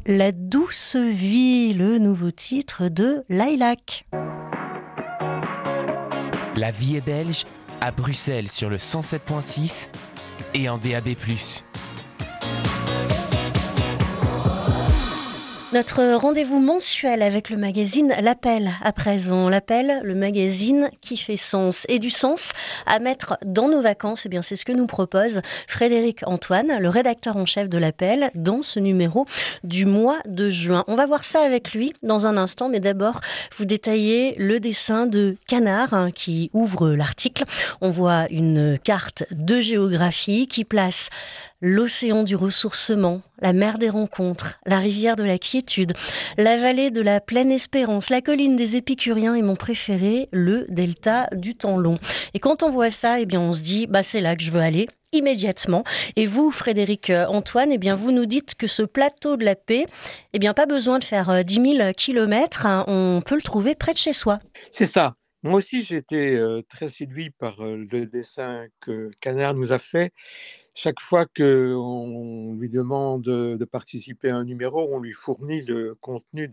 La douce vie, le nouveau titre de Lilac. La vie est belge, à Bruxelles sur le 107.6 et en DAB+. Notre rendez-vous mensuel avec le magazine L'Appel à présent. L'Appel, le magazine qui fait sens et du sens à mettre dans nos vacances. Eh bien, c'est ce que nous propose Frédéric Antoine, le rédacteur en chef de L'Appel, dans ce numéro du mois de juin. On va voir ça avec lui dans un instant, mais d'abord, vous détaillez le dessin de Canard qui ouvre l'article. On voit une carte de géographie qui place l'océan du ressourcement, la mer des rencontres, la rivière de la quiétude, la vallée de la pleine espérance, la colline des épicuriens et mon préféré, le delta du temps long. Et quand on voit ça, eh bien on se dit, c'est là que je veux aller immédiatement. Et vous, Frédéric Antoine, eh bien vous nous dites que ce plateau de la paix, eh bien pas besoin de faire 10 000 kilomètres, on peut le trouver près de chez soi. C'est ça. Moi aussi, j'ai été très séduit par le dessin que Canard nous a fait. Chaque fois qu'on lui demande de participer à un numéro, on lui fournit le contenu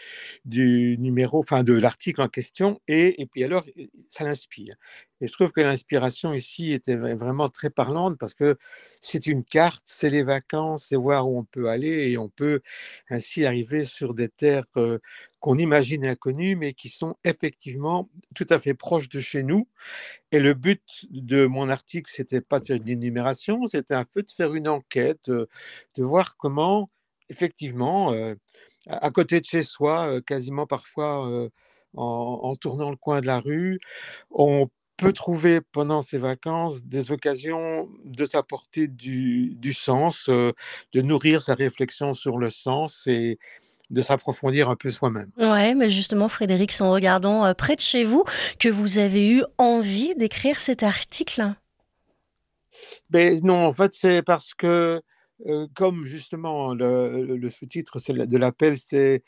du numéro, enfin de l'article en question, et puis alors, ça l'inspire. Et je trouve que l'inspiration ici était vraiment très parlante parce que c'est une carte, c'est les vacances, c'est voir où on peut aller et on peut ainsi arriver sur des terres qu'on imagine inconnues, mais qui sont effectivement tout à fait proches de chez nous. Et le but de mon article, c'était pas de faire une énumération, c'était un peu de faire une enquête, de voir comment, effectivement, à côté de chez soi, quasiment parfois en tournant le coin de la rue, on peut trouver pendant ses vacances des occasions de s'apporter du sens, de nourrir sa réflexion sur le sens et de s'approfondir un peu soi-même. Ouais, mais justement, Frédéric, c'est en regardant près de chez vous que vous avez eu envie d'écrire cet article. Mais non, en fait, c'est parce que, comme justement le sous-titre de l'appel, c'est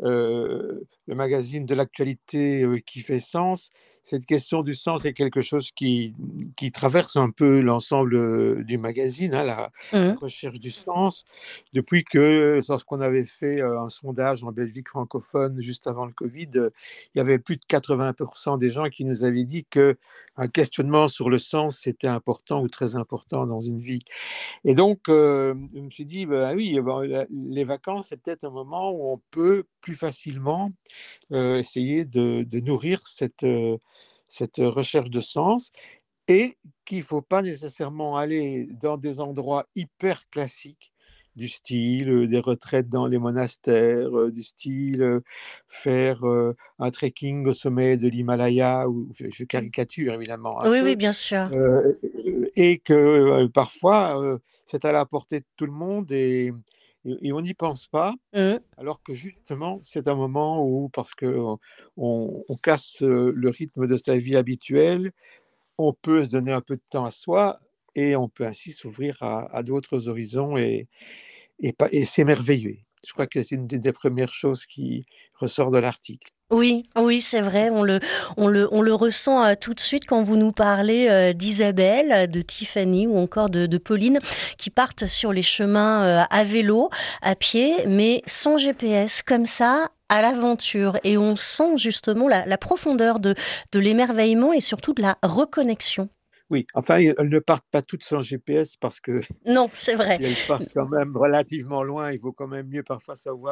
le magazine de l'actualité qui fait sens, cette question du sens est quelque chose qui traverse un peu l'ensemble du magazine, hein, la Mmh. recherche du sens, depuis que, lorsqu'on avait fait un sondage en Belgique francophone juste avant le Covid, il y avait plus de 80% des gens qui nous avaient dit que un questionnement sur le sens, c'était important ou très important dans une vie. Et donc, je me suis dit, oui, les vacances, c'est peut-être un moment où on peut plus facilement essayer de nourrir cette recherche de sens et qu'il ne faut pas nécessairement aller dans des endroits hyper classiques du style des retraites dans les monastères, du style faire un trekking au sommet de l'Himalaya, ou je caricature évidemment un Oui, oui, peu, bien sûr. euh, et que parfois c'est à la portée de tout le monde et on n'y pense pas, Mmh. alors que justement c'est un moment où, parce qu'on on casse le rythme de sa vie habituelle, on peut se donner un peu de temps à soi et on peut ainsi s'ouvrir à d'autres horizons et s'émerveiller. Je crois que c'est une des premières choses qui ressort de l'article. Oui, oui, c'est vrai, on le ressent tout de suite quand vous nous parlez d'Isabelle, de Tiffany ou encore de Pauline qui partent sur les chemins à vélo, à pied, mais sans GPS, comme ça, à l'aventure. Et on sent justement la profondeur de l'émerveillement et surtout de la reconnexion. Oui, enfin, elles ne partent pas toutes sans GPS parce que Non, c'est vrai. si elles partent quand même relativement loin, il vaut quand même mieux parfois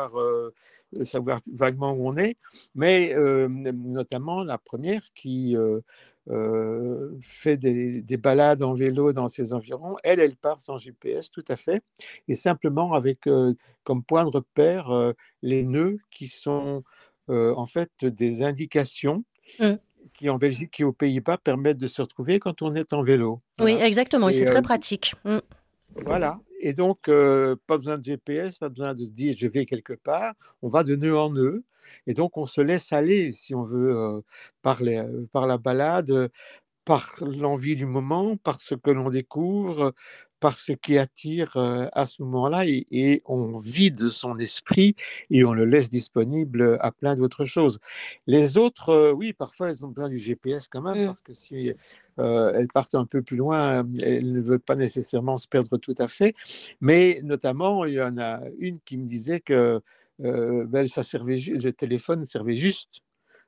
savoir vaguement où on est. Mais notamment la première qui fait des balades en vélo dans ses environs, elle part sans GPS, tout à fait, et simplement avec comme point de repère les nœuds qui sont en fait des indications Mm. qui en Belgique et aux Pays-Bas permettent de se retrouver quand on est en vélo. Oui, Voilà. exactement, et c'est Et très pratique. Mm. voilà. Et donc, pas besoin de GPS, pas besoin de se dire je vais quelque part. On va de nœud en nœud. Et donc, on se laisse aller, si on veut, par la balade, par l'envie du moment, par ce que l'on découvre, par ce qui attire à ce moment-là et on vide son esprit et on le laisse disponible à plein d'autres choses. Les autres, oui, parfois elles ont besoin du GPS quand même Mm. parce que si elles partent un peu plus loin, elles ne veulent pas nécessairement se perdre tout à fait. Mais notamment, il y en a une qui me disait que ben, le téléphone servait juste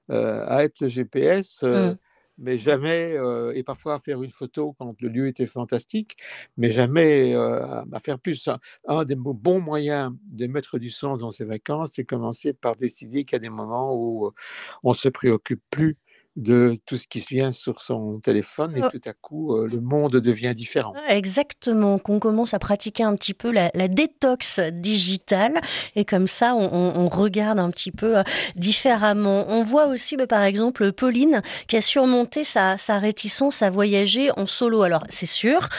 à être le GPS, Mm. mais jamais, et parfois à faire une photo quand le lieu était fantastique, mais jamais à faire plus. Un des bons moyens de mettre du sens dans ses vacances, c'est commencer par décider qu'il y a des moments où on ne se préoccupe plus de tout ce qui se vient sur son téléphone et tout à coup, le monde devient différent. Exactement, qu'on commence à pratiquer un petit peu la détox digitale et comme ça on regarde un petit peu différemment. On voit aussi par exemple Pauline qui a surmonté sa réticence à voyager en solo. Alors c'est sûr,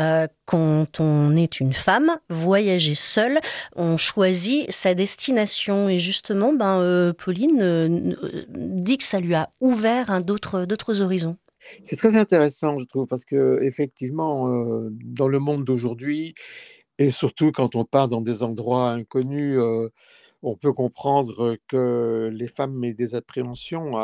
quand on est une femme, voyager seule, on choisit sa destination et justement Pauline dit que ça lui a ouvert d'autres horizons. C'est très intéressant, je trouve, parce que effectivement, dans le monde d'aujourd'hui, et surtout quand on part dans des endroits inconnus, on peut comprendre que les femmes aient des appréhensions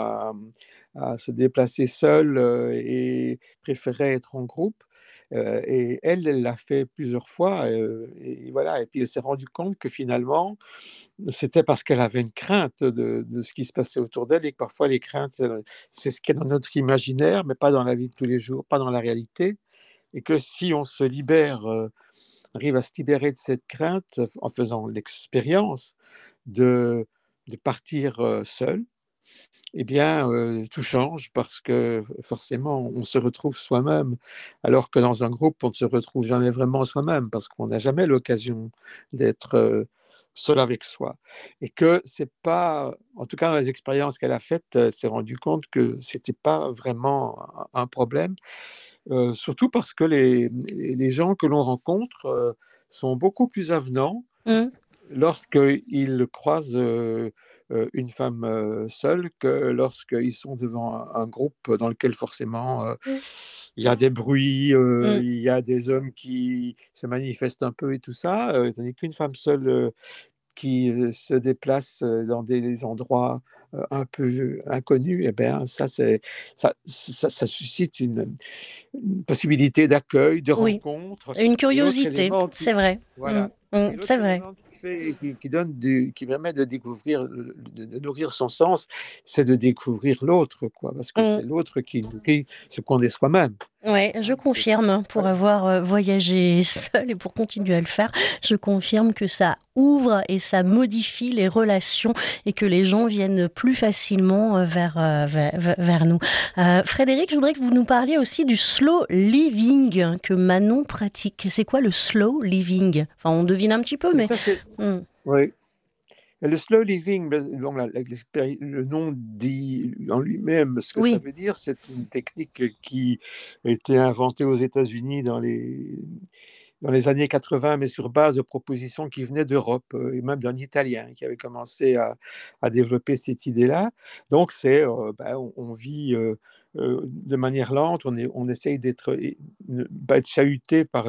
à se déplacer seules et préféraient être en groupe. Et elle l'a fait plusieurs fois. Et voilà. Et puis elle s'est rendue compte que finalement, c'était parce qu'elle avait une crainte de ce qui se passait autour d'elle et que parfois les craintes, c'est ce qui est dans notre imaginaire, mais pas dans la vie de tous les jours, pas dans la réalité. Et que si on se libère, arrive à se libérer de cette crainte en faisant l'expérience de, de partir seul, eh bien, tout change parce que forcément, on se retrouve soi-même, alors que dans un groupe, on ne se retrouve jamais vraiment soi-même parce qu'on n'a jamais l'occasion d'être seul avec soi. Et que c'est pas, en tout cas dans les expériences qu'elle a faites, elle s'est rendue compte que c'était pas vraiment un problème, surtout parce que les gens que l'on rencontre sont beaucoup plus avenants Mm. lorsqu'ils croisent une femme seule que lorsqu'ils sont devant un groupe dans lequel forcément Mm. il y a des bruits, Mm. il y a des hommes qui se manifestent un peu et tout ça, tandis qu'une femme seule qui se déplace dans des endroits un peu inconnus, eh bien, ça suscite une possibilité d'accueil, de Oui. rencontre. Une Et l'autre curiosité, élément c'est qui, vrai. Mm, voilà. mm, Et c'est l'autre vrai. élément qui permet de découvrir, de nourrir son sens, c'est de découvrir l'autre, quoi, parce que Mm. c'est l'autre qui nourrit ce qu'on est soi-même. Ouais, je Hein, confirme, pour voilà. avoir voyagé seule et pour continuer à le faire, je confirme que ça ouvre et ça modifie les relations et que les gens viennent plus facilement vers nous. Frédéric, je voudrais que vous nous parliez aussi du slow living que Manon pratique. C'est quoi le slow living? Enfin, on devine un petit peu, Mais mais... ça, c'est, Hmm. oui. Le slow living, ben, bon, le nom dit en lui-même ce que ça Oui. veut dire. C'est une technique qui a été inventée aux États-Unis dans les années 80, mais sur base de propositions qui venaient d'Europe, et même d'un Italien qui avait commencé à développer cette idée-là. Donc, c'est, ben, on vit de manière lente, on essaye d'être, ne pas être chahuté par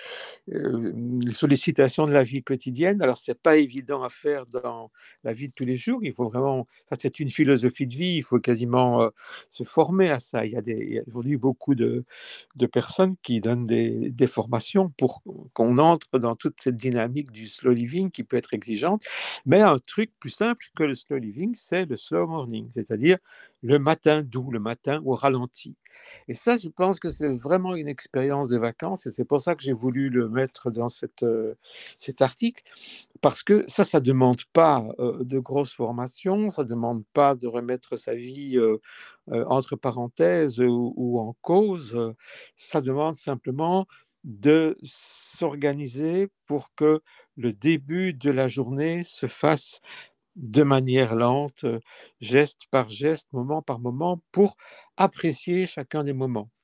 les sollicitations de la vie quotidienne. Alors, c'est pas évident à faire dans la vie de tous les jours. Il faut vraiment, ça, c'est une philosophie de vie. Il faut quasiment se former à ça. Il y a aujourd'hui beaucoup de personnes qui donnent des formations pour qu'on entre dans toute cette dynamique du slow living qui peut être exigeante. Mais un truc plus simple que le slow living, c'est le slow morning, c'est-à-dire le matin doux, le matin au ralenti. Et ça, je pense que c'est vraiment une expérience de vacances et c'est pour ça que j'ai voulu le mettre dans cet article, parce que ça ne demande pas de grosses formations, ça ne demande pas de remettre sa vie entre parenthèses ou en cause, ça demande simplement de s'organiser pour que le début de la journée se fasse de manière lente, geste par geste, moment par moment, pour apprécier chacun des moments.